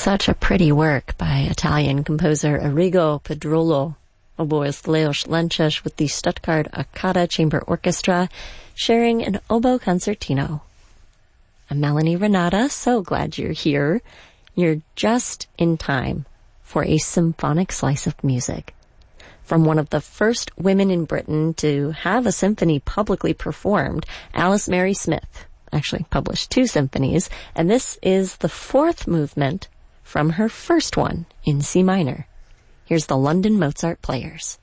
Such a pretty work by Italian composer Arrigo Pedrolo. Oboist Leos Lenches with the Stuttgart Arcada Chamber Orchestra, sharing an oboe concertino. I'm Melanie Renata, so glad you're here. You're just in time for a symphonic slice of music. From one of the first women in Britain to have a symphony publicly performed, Alice Mary Smith actually published 2 symphonies, and this is the 4th movement from her first one in C minor. Here's the London Mozart Players.